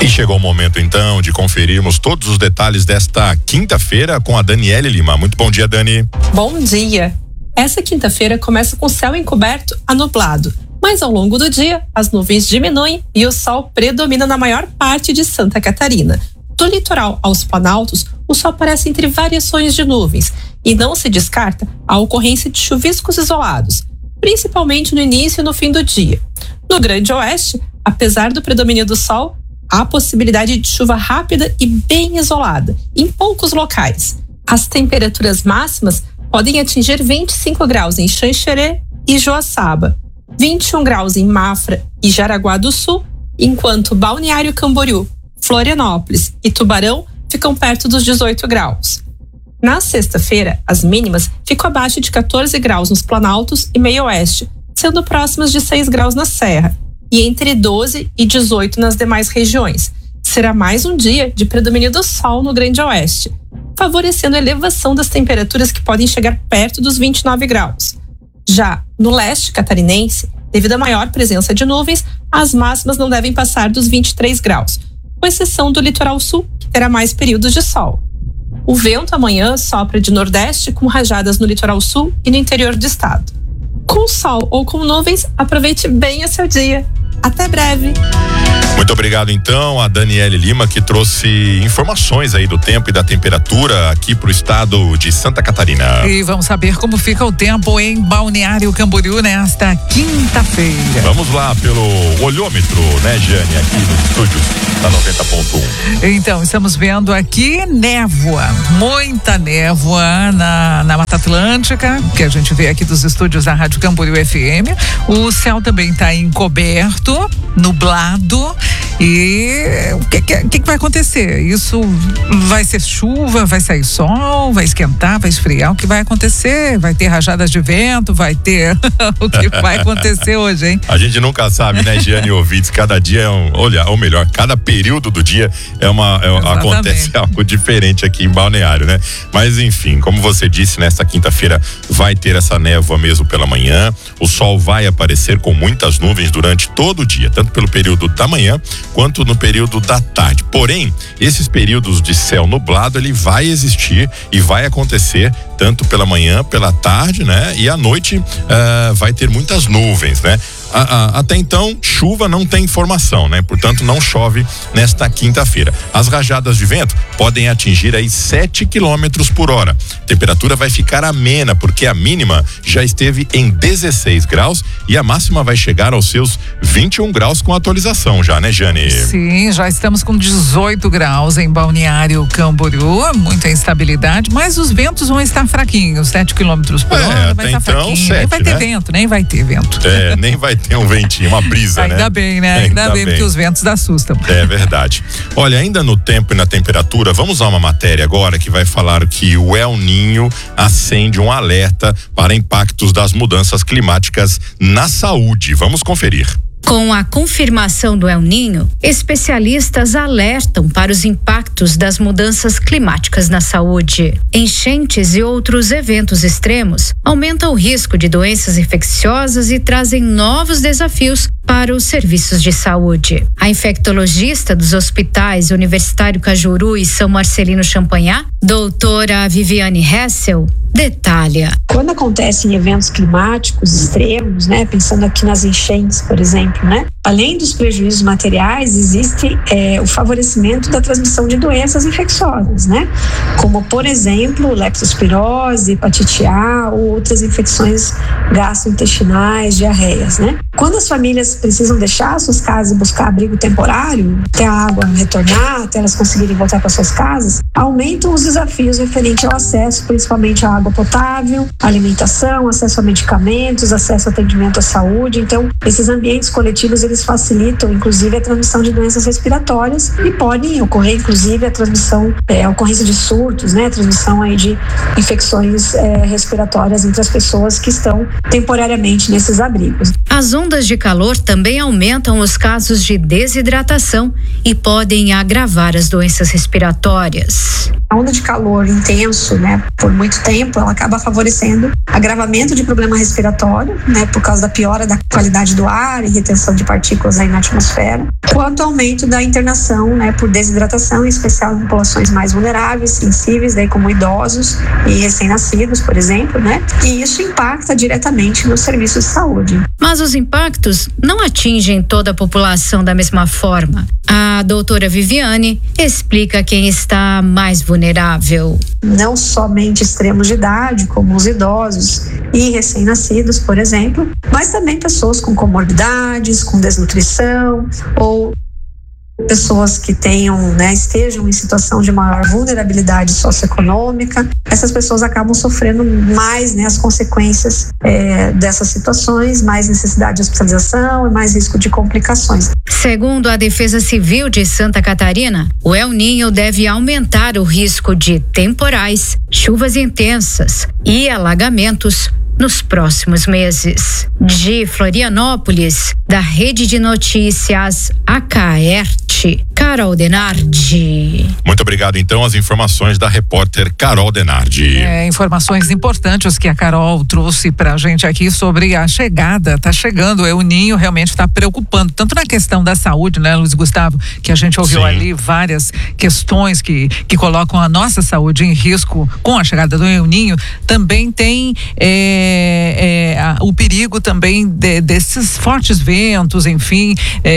E chegou o momento então de conferirmos todos os detalhes desta quinta-feira com a Daniele Lima. Muito bom dia, Dani. Bom dia. Essa quinta-feira começa com céu encoberto a nublado, mas ao longo do dia as nuvens diminuem e o sol predomina na maior parte de Santa Catarina. Do litoral aos planaltos, o sol aparece entre variações de nuvens e não se descarta a ocorrência de chuviscos isolados, principalmente no início e no fim do dia. No Grande Oeste, apesar do predomínio do sol, há possibilidade de chuva rápida e bem isolada, em poucos locais. As temperaturas máximas podem atingir 25 graus em Xanxerê e Joaçaba, 21 graus em Mafra e Jaraguá do Sul, enquanto Balneário Camboriú, Florianópolis e Tubarão ficam perto dos 18 graus. Na sexta-feira, as mínimas ficam abaixo de 14 graus nos Planaltos e Meio Oeste, sendo próximas de 6 graus na Serra, e entre 12 e 18 nas demais regiões. Será mais um dia de predomínio do sol no Grande Oeste, favorecendo a elevação das temperaturas que podem chegar perto dos 29 graus. Já no leste catarinense, devido à maior presença de nuvens, as máximas não devem passar dos 23 graus, com exceção do litoral sul, que terá mais períodos de sol. O vento amanhã sopra de nordeste com rajadas no litoral sul e no interior do estado. Com sol ou com nuvens, aproveite bem o seu dia. Até breve. Muito obrigado então a Daniele Lima, que trouxe informações aí do tempo e da temperatura aqui pro estado de Santa Catarina. E vamos saber como fica o tempo em Balneário Camboriú nesta quinta-feira. Vamos lá pelo olhômetro, né, Jane, aqui nos estúdios da 90.1. Então, estamos vendo aqui névoa, muita névoa na Mata Atlântica, que a gente vê aqui dos estúdios da Rádio Camboriú FM. O céu também está encoberto, nublado. E o que vai acontecer? Isso vai ser chuva, vai sair sol, vai esquentar, vai esfriar? O que vai acontecer? Vai ter rajadas de vento, vai ter o que vai acontecer hoje, hein? A gente nunca sabe, né, Giane Ouvides? Cada dia ou melhor, cada período do dia acontece algo diferente aqui em Balneário, né? Mas enfim, como você disse, nesta quinta-feira vai ter essa névoa mesmo pela manhã. O sol vai aparecer com muitas nuvens durante todo o dia, tanto pelo período da manhã quanto no período da tarde. Porém, esses períodos de céu nublado, ele vai existir e vai acontecer tanto pela manhã, pela tarde, né? E à noite vai ter muitas nuvens, né? Até então, chuva não tem informação, né? Portanto, não chove nesta quinta-feira. As rajadas de vento podem atingir aí 7 quilômetros por hora. A temperatura vai ficar amena, porque a mínima já esteve em 16 graus e a máxima vai chegar aos seus 21 graus com atualização já, né, Jane? Sim, já estamos com 18 graus em Balneário Camboriú, muita instabilidade, mas os ventos vão estar fraquinhos, 7 quilômetros por hora, vai estar fraquinho. 7, nem vai ter vento, nem vai ter vento. Nem vai ter um ventinho, uma brisa, né? Ainda bem, né? Ainda bem, porque os ventos assustam. É verdade. Olha, ainda no tempo e na temperatura, vamos a uma matéria agora que vai falar que o El Niño acende um alerta para impactos das mudanças climáticas na saúde. Vamos conferir. Com a confirmação do El Niño, especialistas alertam para os impactos das mudanças climáticas na saúde. Enchentes e outros eventos extremos aumentam o risco de doenças infecciosas e trazem novos desafios para os serviços de saúde. A infectologista dos hospitais Universitário Cajuru e São Marcelino Champagnat, doutora Viviane Hessel, detalha. Quando acontecem eventos climáticos extremos, né, pensando aqui nas enchentes, por exemplo, né, além dos prejuízos materiais, existe o favorecimento da transmissão de doenças infecciosas, né, como, por exemplo, leptospirose, hepatite A ou outras infecções gastrointestinais, diarreias, né. Quando as famílias precisam deixar suas casas e buscar abrigo temporário, até a água retornar, até elas conseguirem voltar para suas casas, aumentam os desafios referentes ao acesso, principalmente à água potável, alimentação, acesso a medicamentos, acesso a atendimento à saúde. Então, esses ambientes coletivos, eles facilitam, inclusive, a transmissão de doenças respiratórias e podem ocorrer, inclusive, a ocorrência de surtos, né? A transmissão aí de infecções respiratórias entre as pessoas que estão temporariamente nesses abrigos. As ondas de calor também aumentam os casos de desidratação e podem agravar as doenças respiratórias. A onda de calor intenso, né, por muito tempo, ela acaba favorecendo agravamento de problema respiratório, né, por causa da piora da qualidade do ar e retenção de partículas aí na atmosfera, quanto aumento da internação, né, por desidratação, em especial em populações mais vulneráveis, sensíveis, daí como idosos e recém-nascidos, por exemplo, né, e isso impacta diretamente nos serviços de saúde. Mas os impactos não atingem toda a população da mesma forma. A doutora Viviane explica quem está mais vulnerável. Não somente extremos de idade, como os idosos e recém-nascidos, por exemplo, mas também pessoas com comorbidades, com desnutrição ou pessoas que tenham, né, estejam em situação de maior vulnerabilidade socioeconômica. Essas pessoas acabam sofrendo mais, né, as consequências dessas situações, mais necessidade de hospitalização e mais risco de complicações. Segundo a Defesa Civil de Santa Catarina, o El Niño deve aumentar o risco de temporais, chuvas intensas e alagamentos nos próximos meses. De Florianópolis, da Rede de Notícias Acaerte, Carol Denardi. Muito obrigado, então, as informações da repórter Carol Denardi. Informações importantes que a Carol trouxe pra gente aqui sobre a chegada. Tá chegando, o El Niño realmente está preocupando, tanto na questão da saúde, né, Luiz Gustavo, que a gente ouviu Sim. ali várias questões que colocam a nossa saúde em risco com a chegada do El Niño. Também tem o perigo também desses fortes ventos, enfim,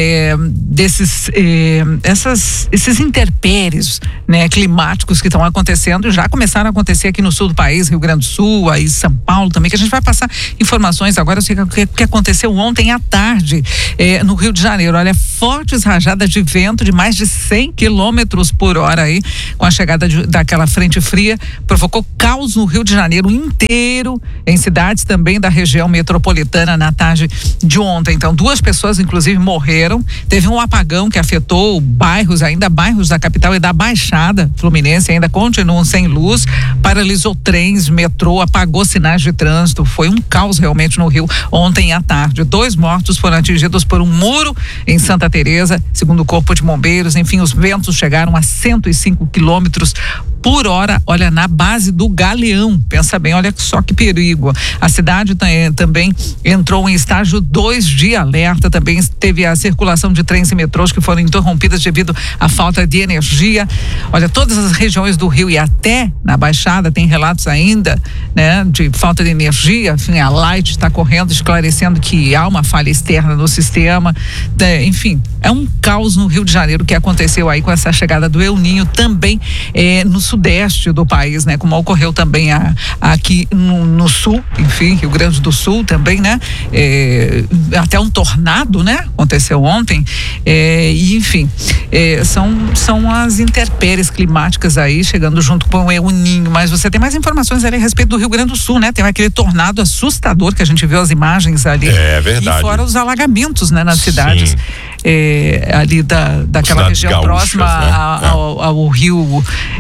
esses intempéries, né, climáticos que estão acontecendo, já começaram a acontecer aqui no sul do país, Rio Grande do Sul, aí São Paulo também, que a gente vai passar informações agora. Eu sei o que aconteceu ontem à tarde no Rio de Janeiro. Olha, fortes rajadas de vento de mais de 100 quilômetros por hora aí, com a chegada daquela frente fria, provocou caos no Rio de Janeiro inteiro, em cidades também da região metropolitana na tarde de ontem. Então, 2 pessoas inclusive morreram. Teve um apagão que afetou bairros da capital e da Baixada Fluminense, ainda continuam sem luz, paralisou trens, metrô, apagou sinais de trânsito. Foi um caos realmente no Rio ontem à tarde. 2 mortos foram atingidos por um muro em Santa Teresa, segundo o Corpo de Bombeiros. Enfim, os ventos chegaram a 105 quilômetros por hora, olha, na base do Galeão. Pensa bem, olha só que perigo. A cidade também entrou em estágio 2 de alerta. Também teve a circulação de trens e metrôs que foram interrompidas devido à falta de energia. Olha, todas as regiões do Rio e até na Baixada tem relatos ainda, né, de falta de energia. Enfim, a Light está correndo, esclarecendo que há uma falha externa no sistema. Enfim, é um caos no Rio de Janeiro que aconteceu aí com essa chegada do El Niño, também no sudeste do país, né, como ocorreu também aqui no sul, enfim, Rio Grande do Sul também, né, até um tornado, né, aconteceu ontem, e enfim, são as intempéries climáticas aí chegando junto com o El Niño. Mas você tem mais informações ali a respeito do Rio Grande do Sul, né? Tem aquele tornado assustador que a gente viu as imagens ali. É verdade. E fora os alagamentos, né, nas cidades ali daquela região gaúchas, próxima, né, ao rio,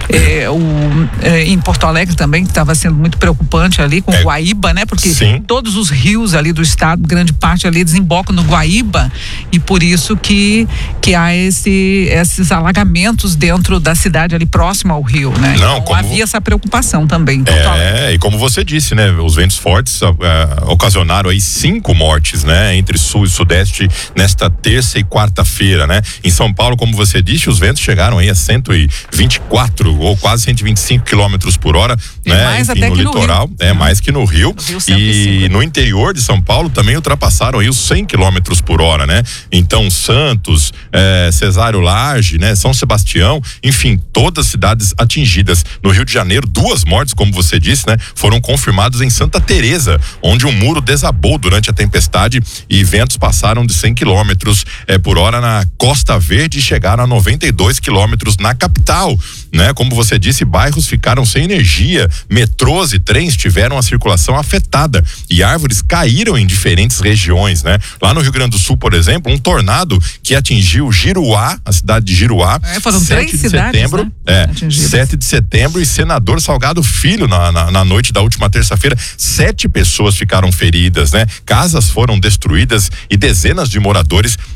em Porto Alegre também, que estava sendo muito preocupante ali com Guaíba, né? Porque todos os rios ali do estado, grande parte ali desembocam no Guaíba, e por isso que há esses alagamentos dentro da cidade ali próxima ao rio, né? Não, então havia essa preocupação também. E como você disse, né? Os ventos fortes ocasionaram aí 5 mortes, né? Entre sul e sudeste nesta terça e quarta-feira, né? Em São Paulo, como você disse, os ventos chegaram aí a 124 ou quase 125 quilômetros por hora, né? Mais Enfim, até no que litoral, mais que no Rio. E no interior de São Paulo também ultrapassaram aí os 100 quilômetros por hora, né? Então, Santos, Cesário Laje, né? São Sebastião, enfim, todas as cidades atingidas. No Rio de Janeiro, 2 mortes, como você disse, né? Foram confirmadas em Santa Teresa, onde um muro desabou durante a tempestade e ventos passaram de 100 quilômetros por hora na Costa Verde e chegaram a 92 quilômetros na capital, né? Como você disse, bairros ficaram sem energia, metrôs e trens tiveram a circulação afetada e árvores caíram em diferentes regiões, né? Lá no Rio Grande do Sul, por exemplo, um tornado que atingiu Giruá, a cidade de Giruá, foram 3 cidades, setembro, né? 7 de setembro, e Senador Salgado Filho na noite da última terça-feira, 7 pessoas ficaram feridas, né? Casas foram destruídas e dezenas de moradores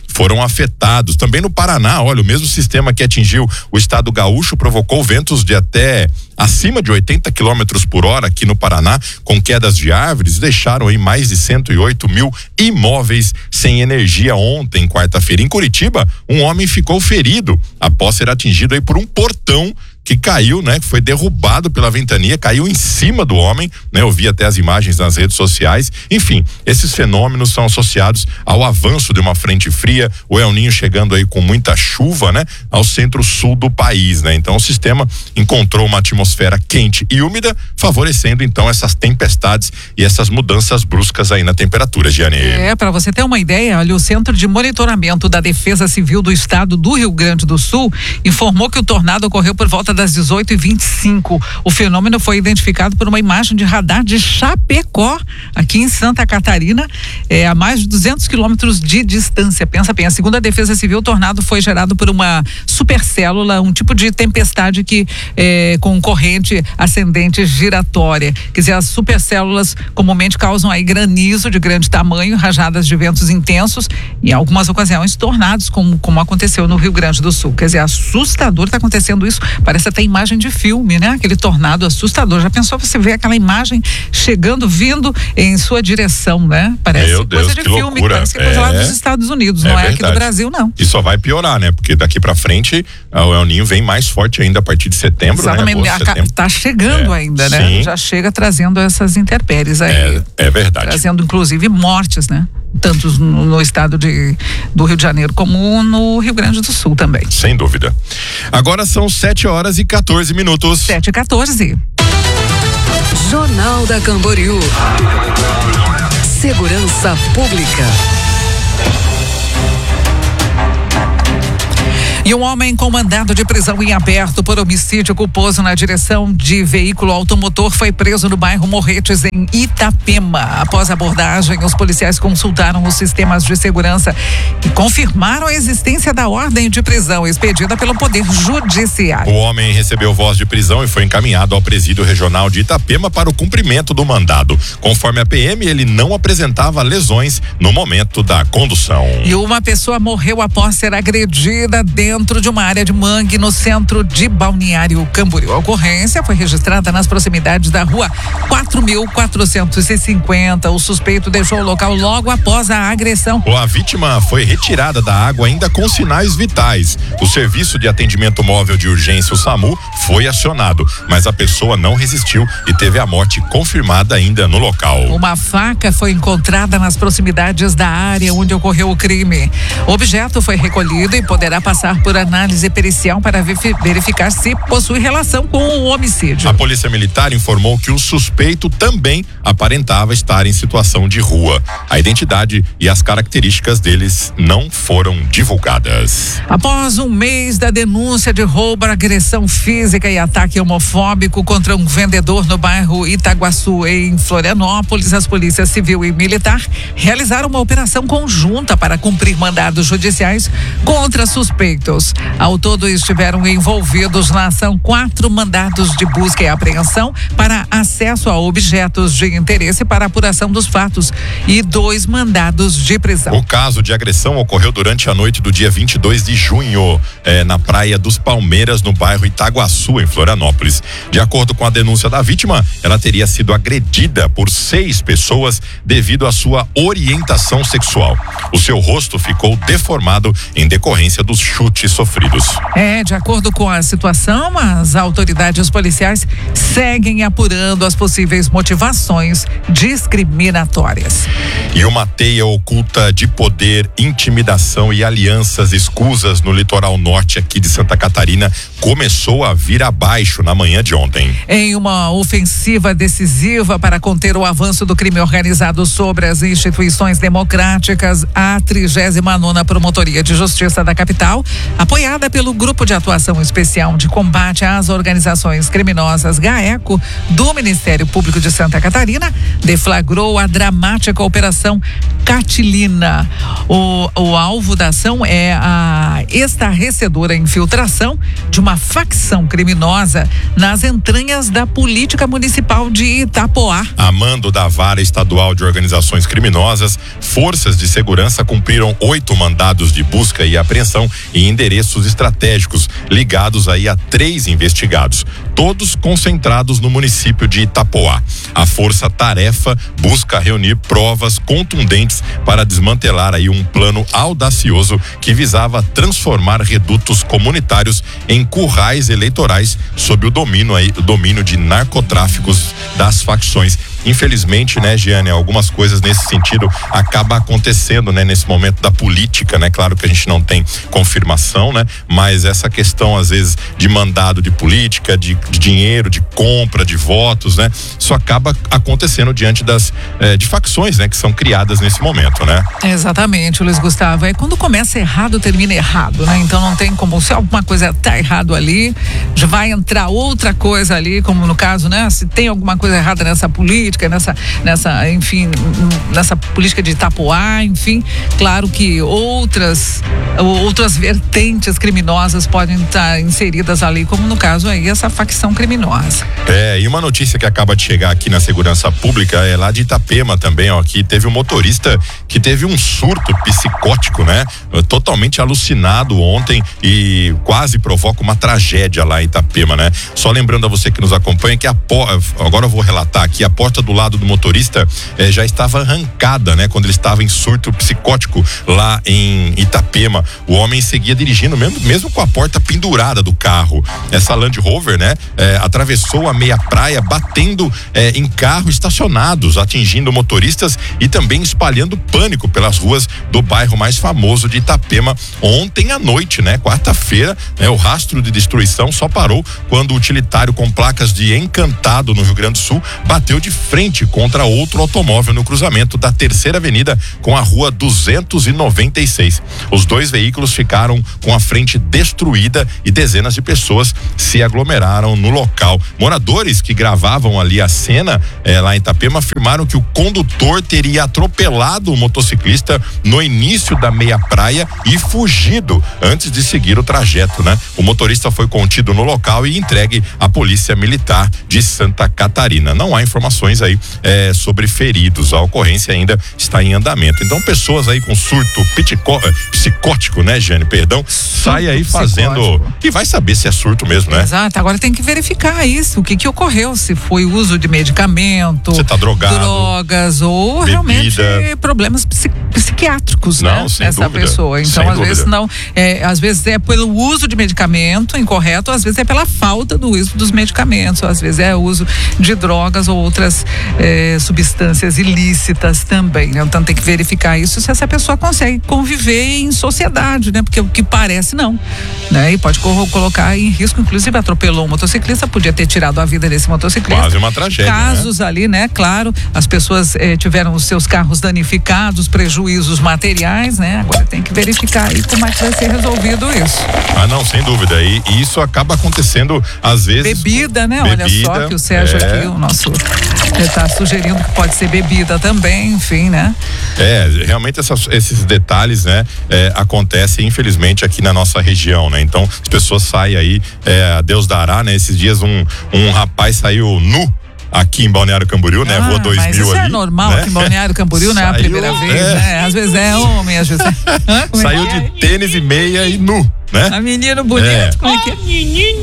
foram afetados. Também no Paraná, olha, o mesmo sistema que atingiu o estado gaúcho provocou ventos de até acima de 80 quilômetros por hora aqui no Paraná, com quedas de árvores, deixaram aí mais de 108 mil imóveis sem energia ontem, quarta-feira. Em Curitiba, um homem ficou ferido após ser atingido aí por um portão que caiu, né? Que foi derrubado pela ventania, caiu em cima do homem, né? Eu vi até as imagens nas redes sociais. Enfim, esses fenômenos são associados ao avanço de uma frente fria, o El Niño chegando aí com muita chuva, né? Ao centro-sul do país, né? Então o sistema encontrou uma atmosfera quente e úmida, favorecendo então essas tempestades e essas mudanças bruscas aí na temperatura, Giane. Para você ter uma ideia, olha, o Centro de Monitoramento da Defesa Civil do Estado do Rio Grande do Sul informou que o tornado ocorreu por volta das 18h25. O fenômeno foi identificado por uma imagem de radar de Chapecó, aqui em Santa Catarina, a mais de 200 quilômetros de distância. Pensa bem, segundo a Defesa Civil, o tornado foi gerado por uma supercélula, um tipo de tempestade que com corrente ascendente giratória. Quer dizer, as supercélulas comumente causam aí granizo de grande tamanho, rajadas de ventos intensos e em algumas ocasiões tornados, como aconteceu no Rio Grande do Sul. Quer dizer, assustador está acontecendo isso. Parece até imagem de filme, né? Aquele tornado assustador. Já pensou você ver aquela imagem chegando, vindo em sua direção, né? Parece coisa de filme, loucura. Parece que é coisa lá dos Estados Unidos, não é aqui do Brasil, não. E só vai piorar, né? Porque daqui pra frente o El Niño vem mais forte ainda a partir de setembro, exatamente, né? Setembro. Tá chegando ainda, né? Sim. Já chega trazendo essas intempéries aí. É verdade. Trazendo inclusive mortes, né? Tanto no estado do Rio de Janeiro como no Rio Grande do Sul também. Sem dúvida. Agora são 7h14. 7h14. Jornal da Camboriú. Segurança Pública. E um homem com mandado de prisão em aberto por homicídio culposo na direção de veículo automotor foi preso no bairro Morretes, em Itapema. Após a abordagem, os policiais consultaram os sistemas de segurança e confirmaram a existência da ordem de prisão expedida pelo Poder Judiciário. O homem recebeu voz de prisão e foi encaminhado ao Presídio Regional de Itapema para o cumprimento do mandado. Conforme a PM, ele não apresentava lesões no momento da condução. E uma pessoa morreu após ser agredida dentro de uma área de mangue no centro de Balneário Camboriú. A ocorrência foi registrada nas proximidades da rua 4.450. O suspeito deixou o local logo após a agressão. A vítima foi retirada da água ainda com sinais vitais. O serviço de atendimento móvel de urgência, o SAMU, foi acionado, mas a pessoa não resistiu e teve a morte confirmada ainda no local. Uma faca foi encontrada nas proximidades da área onde ocorreu o crime. O objeto foi recolhido e poderá passar por análise pericial para verificar se possui relação com o homicídio. A Polícia Militar informou que o suspeito também aparentava estar em situação de rua. A identidade e as características deles não foram divulgadas. Após um mês da denúncia de roubo, agressão física e ataque homofóbico contra um vendedor no bairro Itaguaçu, em Florianópolis, as polícias civil e militar realizaram uma operação conjunta para cumprir mandados judiciais contra suspeitos. Ao todo, estiveram envolvidos na ação 4 mandados de busca e apreensão para acesso a objetos de interesse para apuração dos fatos e 2 mandados de prisão. O caso de agressão ocorreu durante a noite do dia 22 de junho, na Praia dos Palmeiras, no bairro Itaguaçu, em Florianópolis. De acordo com a denúncia da vítima, ela teria sido agredida por 6 pessoas devido à sua orientação sexual. O seu rosto ficou deformado em decorrência dos chutes sofridos. De acordo com a situação, as autoridades policiais seguem apurando as possíveis motivações discriminatórias. E uma teia oculta de poder, intimidação e alianças escusas no litoral norte aqui de Santa Catarina começou a vir abaixo na manhã de ontem. Em uma ofensiva decisiva para conter o avanço do crime organizado sobre as instituições democráticas, a 39ª Promotoria de Justiça da capital apoiada pelo Grupo de Atuação Especial de Combate às Organizações Criminosas, GAECO, do Ministério Público de Santa Catarina, deflagrou a dramática Operação Catilina. O alvo da ação é a estarrecedora infiltração de uma facção criminosa nas entranhas da política municipal de Itapoá. A mando da Vara Estadual de Organizações Criminosas, forças de segurança cumpriram 8 mandados de busca e apreensão em endereços estratégicos ligados aí a 3 investigados, todos concentrados no município de Itapoá. A força-tarefa busca reunir provas contundentes para desmantelar aí um plano audacioso que visava transformar redutos comunitários em currais eleitorais sob o domínio de narcotráficos das facções. Infelizmente, né, Giane, algumas coisas nesse sentido acaba acontecendo, né, nesse momento da política, né? Claro que a gente não tem confirmação, né? Mas essa questão, às vezes, de mandado de política, de dinheiro, de compra, de votos, né? Isso acaba acontecendo diante de facções, né? Que são criadas nesse momento, né? Exatamente, Luiz Gustavo. É quando começa errado, termina errado, né? Então não tem como, se alguma coisa tá errado ali, já vai entrar outra coisa ali, como no caso, né? Se tem alguma coisa errada nessa política, enfim, nessa política de Itapoá, enfim, claro que outras vertentes criminosas podem estar inseridas ali, como no caso aí essa facção criminosa. E uma notícia que acaba de chegar aqui na segurança pública é lá de Itapema também, ó, que teve um motorista que teve um surto psicótico, né? Totalmente alucinado ontem e quase provoca uma tragédia lá em Itapema, né? Só lembrando a você que nos acompanha que agora eu vou relatar aqui, a porta do lado do motorista já estava arrancada, né? Quando ele estava em surto psicótico lá em Itapema. O homem seguia dirigindo mesmo com a porta pendurada do carro. Essa Land Rover, né? Atravessou a meia praia, batendo em carros estacionados, atingindo motoristas e também espalhando pânico pelas ruas do bairro mais famoso de Itapema ontem à noite, né? Quarta-feira, né? O rastro de destruição só parou quando o utilitário com placas de Encantado no Rio Grande do Sul bateu de frente contra outro automóvel no cruzamento da Terceira Avenida com a rua 296. Os 2 veículos ficaram com a frente destruída e dezenas de pessoas se aglomeraram no local. Moradores que gravavam ali a cena lá em Itapema afirmaram que o condutor teria atropelado o motociclista no início da meia praia e fugido antes de seguir o trajeto, né? O motorista foi contido no local e entregue à Polícia Militar de Santa Catarina. Não há informações aí sobre feridos. A ocorrência ainda está em andamento. Então, pessoas aí com surto psicótico, né, Jane? Perdão, sai aí fazendo. E vai saber se é surto mesmo, né? Exato. Agora tem que verificar isso. O que ocorreu? Se foi uso de medicamento, você tá drogado, drogas ou bebida, realmente problemas psiquiátricos, não, né? Sem essa dúvida, pessoa. Então, sem às dúvida. vezes não. Às vezes é pelo uso de medicamento incorreto, às vezes é pela falta do uso dos medicamentos, às vezes é uso de drogas ou outras substâncias ilícitas também, né? Então tem que verificar isso, se essa pessoa consegue conviver em sociedade, né? Porque o que parece não, né? E pode colocar em risco, inclusive atropelou um motociclista, podia ter tirado a vida desse motociclista. Quase uma tragédia, casos, né? Ali, né? Claro, as pessoas tiveram os seus carros danificados, prejuízos materiais, né? Agora tem que verificar aí como é que vai ser resolvido isso. Não, sem dúvida. E isso acaba acontecendo às vezes. Bebida, né? Olha só que o Sérgio aqui, o nosso, está sugerindo que pode ser bebida também, enfim, né? Realmente esses detalhes, né? Acontecem infelizmente aqui na nossa região, né? Então as pessoas saem aí, Deus dará, né? Esses dias um rapaz saiu nu aqui em Balneário Camboriú, né? Rua 2000 mas isso ali. É normal, né? Aqui em Balneário Camboriú, não é a primeira vez, né? Às vezes é homem, às vezes é. Saiu de tênis e meia e nu, né? A menina bonita, como é que é? Menino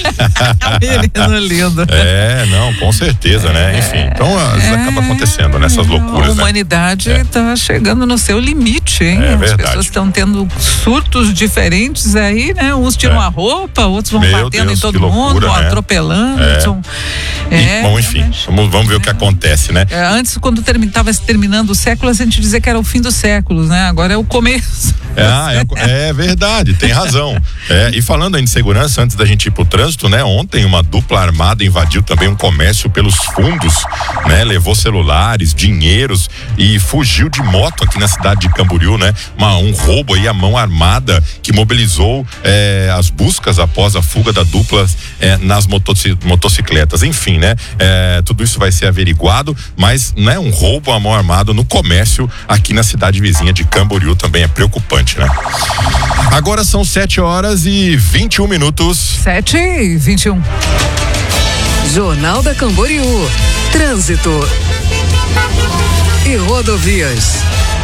lindo. Não, com certeza, né? Enfim, então às vezes acaba acontecendo nessas loucuras, né? A humanidade está chegando no seu limite, hein? É verdade. As pessoas estão tendo surtos diferentes aí, né? Uns tiram a roupa, outros vão batendo em todo mundo, atropelando. Bom, enfim, vamos ver o que acontece, né? Antes, quando estava terminando o século, a gente dizia que era o fim dos séculos, né? Agora é o começo. É verdade, tem razão. razão. E falando em segurança, antes da gente ir pro trânsito, né? Ontem uma dupla armada invadiu também um comércio pelos fundos, né? Levou celulares, dinheiros e fugiu de moto aqui na cidade de Camboriú, né? Um roubo aí à mão armada que mobilizou as buscas após a fuga da dupla nas motocicletas. Enfim, né? Tudo isso vai ser averiguado, mas, né? Um roubo à mão armada no comércio aqui na cidade vizinha de Camboriú também é preocupante, né? Agora são 7h21. 7h21. Jornal da Camboriú. Trânsito e rodovias.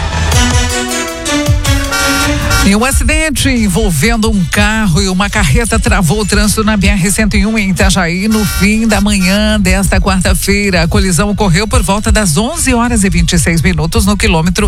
E um acidente envolvendo um carro e uma carreta travou o trânsito na BR-101 em Itajaí no fim da manhã desta quarta-feira. A colisão ocorreu por volta das 11h26 no quilômetro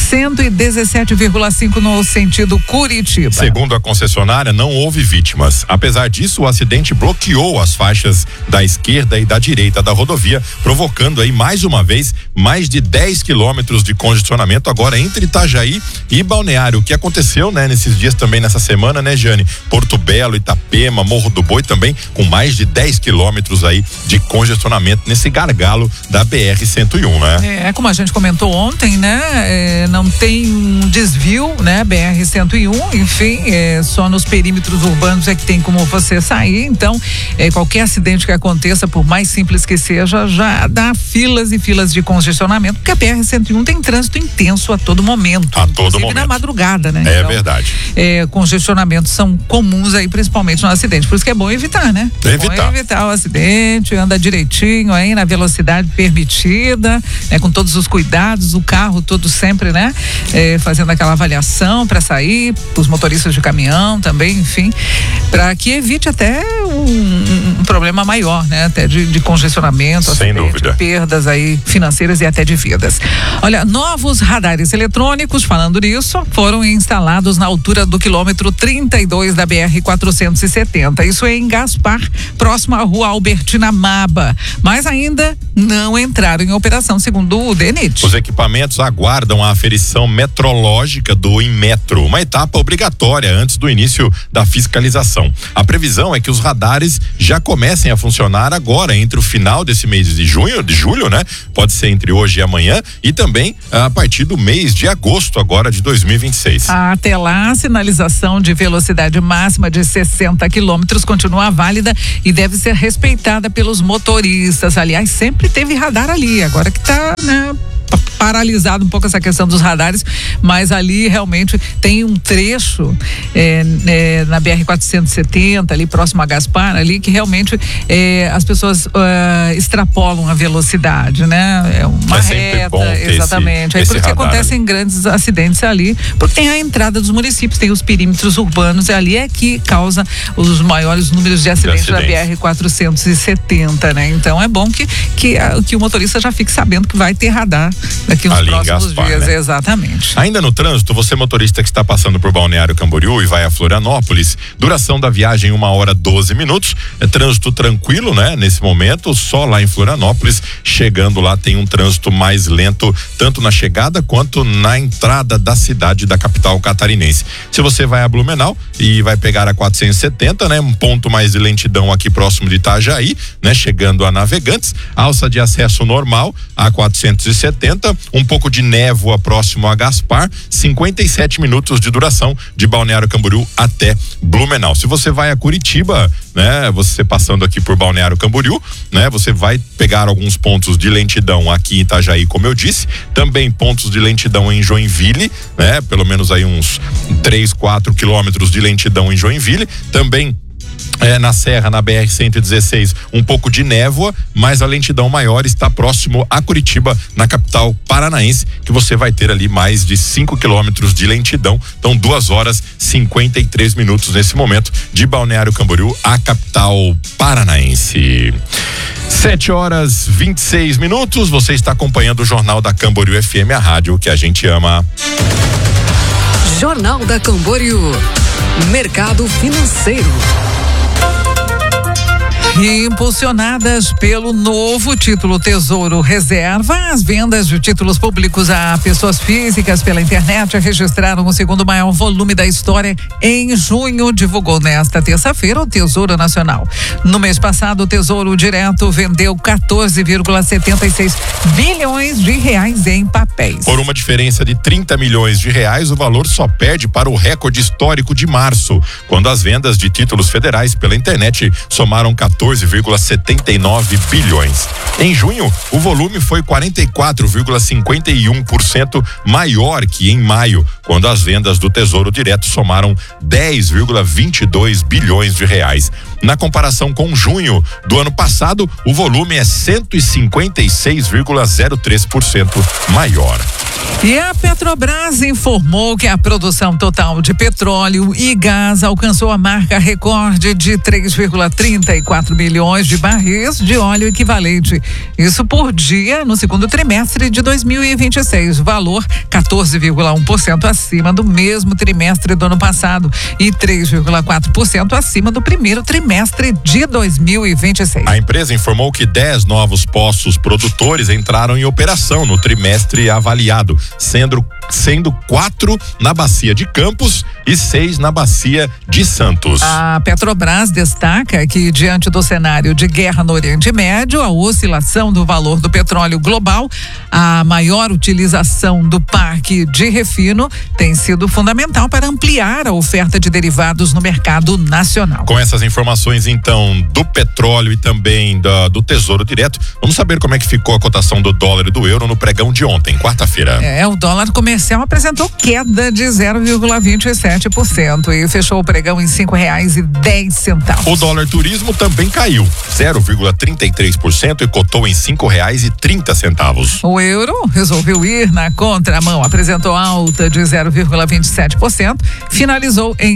117,5 no sentido Curitiba. Segundo a concessionária, não houve vítimas. Apesar disso, o acidente bloqueou as faixas da esquerda e da direita da rodovia, provocando aí mais uma vez mais de 10 quilômetros de congestionamento agora entre Itajaí e Balneário. O que aconteceu, né, nesses dias também, nessa semana, né, Jane? Porto Belo, Itapema, Morro do Boi também, com mais de 10 quilômetros aí de congestionamento nesse gargalo da BR-101, né? Como a gente comentou ontem, né? Não tem um desvio, né? BR-101, enfim, só nos perímetros urbanos é que tem como você sair. Então, qualquer acidente que aconteça, por mais simples que seja, já dá filas e filas de congestionamento, porque a BR-101 tem trânsito intenso a todo momento. A todo momento. Na madrugada, né? Então, verdade. Congestionamentos são comuns aí, principalmente no acidente. Por isso que é bom evitar, né? Evitar o acidente, anda direitinho aí na velocidade permitida, né? Com todos os cuidados, o carro todo sempre, né? Fazendo aquela avaliação para sair, os motoristas de caminhão também, enfim, para que evite até um problema maior, né? Até de congestionamento, sem dúvida, perdas aí financeiras e até de vidas. Olha, novos radares eletrônicos, falando nisso, foram instalados na altura do quilômetro 32 da BR-470. Isso é em Gaspar, próximo à rua Albertina Maba. Mas ainda não entraram em operação, segundo o DENIT. Os equipamentos aguardam a aferição metrológica do Inmetro, uma etapa obrigatória antes do início da fiscalização. A previsão é que os radares já comecem a funcionar agora, entre o final desse mês de julho, né? Pode ser entre hoje e amanhã, e também a partir do mês de agosto agora de 2026. Até lá, a sinalização de velocidade máxima de 60 quilômetros continua válida e deve ser respeitada pelos motoristas. Aliás, sempre teve radar ali, agora que tá, né, paralisado um pouco essa questão dos radares, mas ali realmente tem um trecho na BR-470, ali próximo a Gaspar, ali que realmente as pessoas extrapolam a velocidade, né? É uma reta, bom exatamente. Aí por isso que acontecem grandes acidentes ali, porque tem a entrada dos municípios, tem os perímetros urbanos, e ali é que causa os maiores números de acidentes da BR-470, né? Então é bom que o motorista já fique sabendo que vai ter radar daqui uns próximos dias, né? Exatamente. Ainda no trânsito, você motorista que está passando por Balneário Camboriú e vai a Florianópolis, duração da viagem 1h12. É trânsito tranquilo, né? Nesse momento, só lá em Florianópolis, chegando lá tem um trânsito mais lento, tanto na chegada quanto na entrada da cidade da capital catarinense. Se você vai a Blumenau e vai pegar a 470, né? Um ponto mais de lentidão aqui próximo de Itajaí, né? Chegando a Navegantes, alça de acesso normal a 470, um pouco de névoa próximo a Gaspar, 57 minutos de duração de Balneário Camboriú até Blumenau. Se você vai a Curitiba, né, você passando aqui por Balneário Camboriú, né, você vai pegar alguns pontos de lentidão aqui em Itajaí, como eu disse, também pontos de lentidão em Joinville, né, pelo menos aí uns 3-4 quilômetros de lentidão em Joinville, também na Serra, na BR-116, um pouco de névoa, mas a lentidão maior está próximo a Curitiba, na capital paranaense, que você vai ter ali mais de 5 quilômetros de lentidão. Então, 2h53 nesse momento, de Balneário Camboriú à capital paranaense. 7h26. Você está acompanhando o Jornal da Camboriú FM, a rádio que a gente ama. Jornal da Camboriú. Mercado financeiro. E impulsionadas pelo novo título Tesouro Reserva, as vendas de títulos públicos a pessoas físicas pela internet registraram o segundo maior volume da história em junho, divulgou nesta terça-feira o Tesouro Nacional. No mês passado, o Tesouro Direto vendeu 14,76 bilhões de reais em papéis. Por uma diferença de 30 milhões de reais, o valor só perde para o recorde histórico de março, quando as vendas de títulos federais pela internet somaram 14,79 bilhões. Em junho, o volume foi 44,51% maior que em maio, quando as vendas do Tesouro Direto somaram 10,22 bilhões de reais. Na comparação com junho do ano passado, o volume é 156,03% maior. E a Petrobras informou que a produção total de petróleo e gás alcançou a marca recorde de 3,34 milhões de barris de óleo equivalente. Isso por dia no segundo trimestre de 2026, valor 14,1% acima do mesmo trimestre do ano passado e 3,4% acima do primeiro trimestre de 2026. A empresa informou que 10 novos poços produtores entraram em operação no trimestre avaliado, sendo 4 na bacia de Campos e 6 na bacia de Santos. A Petrobras destaca que, diante do cenário de guerra no Oriente Médio, a oscilação do valor do petróleo global, a maior utilização do parque de refino tem sido fundamental para ampliar a oferta de derivados no mercado nacional. Com essas informações, então, do petróleo e também do Tesouro Direto, vamos saber como é que ficou a cotação do dólar e do euro no pregão de ontem, quarta-feira. O dólar comercial apresentou queda de 0,27% e fechou o pregão em R$5,10. O dólar turismo também caiu 0,33% e cotou em R$5,30. O euro resolveu ir na contramão, apresentou alta de 0,27%, finalizou em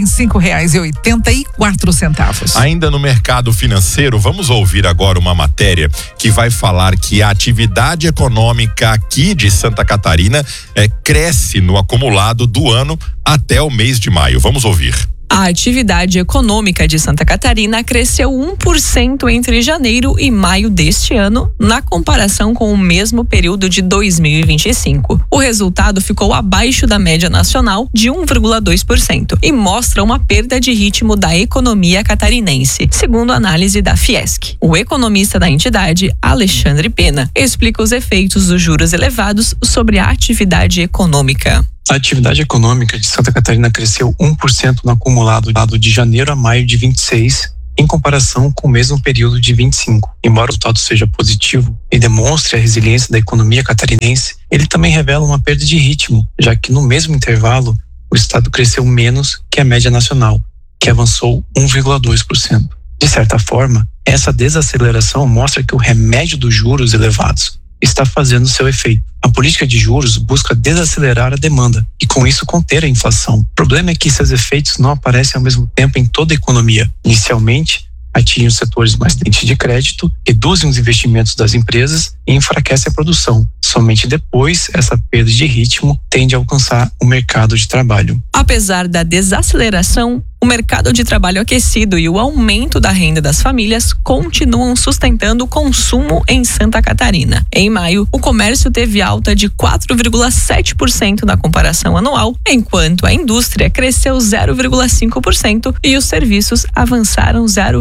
R$5,84. Ainda no mercado financeiro, vamos ouvir agora uma matéria que vai falar que a atividade econômica aqui de Santa Catarina cresce no acumulado do ano até o mês de maio. Vamos ouvir. A atividade econômica de Santa Catarina cresceu 1% entre janeiro e maio deste ano, na comparação com o mesmo período de 2025. O resultado ficou abaixo da média nacional de 1,2% e mostra uma perda de ritmo da economia catarinense, segundo a análise da Fiesc. O economista da entidade, Alexandre Pena, explica os efeitos dos juros elevados sobre a atividade econômica. A atividade econômica de Santa Catarina cresceu 1% no acumulado de janeiro a maio de 26, em comparação com o mesmo período de 25. Embora o resultado seja positivo e demonstre a resiliência da economia catarinense, ele também revela uma perda de ritmo, já que no mesmo intervalo o estado cresceu menos que a média nacional, que avançou 1,2%. De certa forma, essa desaceleração mostra que o remédio dos juros elevados está fazendo seu efeito. A política de juros busca desacelerar a demanda e, com isso, conter a inflação. O problema é que seus efeitos não aparecem ao mesmo tempo em toda a economia. Inicialmente, atingem os setores mais carentes de crédito, reduzem os investimentos das empresas e enfraquecem a produção. Somente depois, essa perda de ritmo tende a alcançar o mercado de trabalho. Apesar da desaceleração, o mercado de trabalho aquecido e o aumento da renda das famílias continuam sustentando o consumo em Santa Catarina. Em maio, o comércio teve alta de 4,7% na comparação anual, enquanto a indústria cresceu 0,5% e os serviços avançaram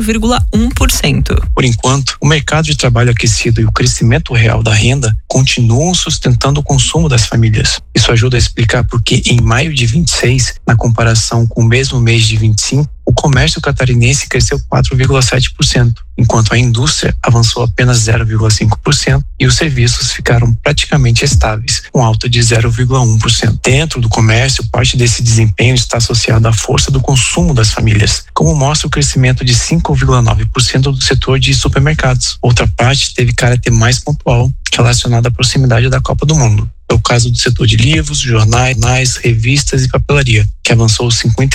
0,1%. Por enquanto, o mercado de trabalho aquecido e o crescimento real da renda continuam sustentando o consumo das famílias. Isso ajuda a explicar por que em maio de 26, na comparação com o mesmo mês de 25, o comércio catarinense cresceu 4,7%, enquanto a indústria avançou apenas 0,5% e os serviços ficaram praticamente estáveis, com alta de 0,1%. Dentro do comércio, parte desse desempenho está associado à força do consumo das famílias, como mostra o crescimento de 5,9% do setor de supermercados. Outra parte teve caráter mais pontual, relacionado à proximidade da Copa do Mundo. É o caso do setor de livros, jornais, revistas e papelaria, que avançou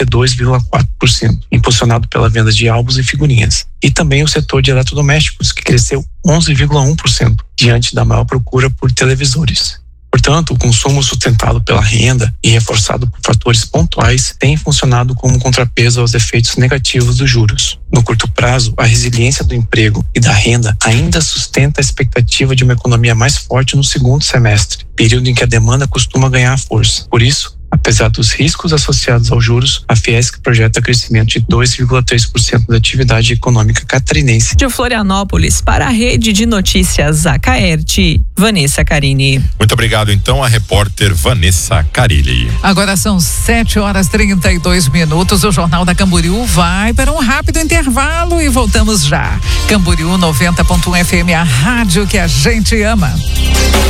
52,4%, impulsionado pela venda de álbuns e figurinhas. E também o setor de eletrodomésticos, que cresceu 11,1%, diante da maior procura por televisores. Portanto, o consumo sustentado pela renda e reforçado por fatores pontuais tem funcionado como contrapeso aos efeitos negativos dos juros. No curto prazo, a resiliência do emprego e da renda ainda sustenta a expectativa de uma economia mais forte no segundo semestre, período em que a demanda costuma ganhar força. Por isso, apesar dos riscos associados aos juros, a Fiesc projeta crescimento de 2,3% da atividade econômica catarinense. De Florianópolis, para a Rede de Notícias Acaerte, Vanessa Carini. Muito obrigado, então, a repórter Vanessa Carilli. Agora são 7h32. O Jornal da Camboriú vai para um rápido intervalo e voltamos já. Camboriú 90.1 FM, a rádio que a gente ama.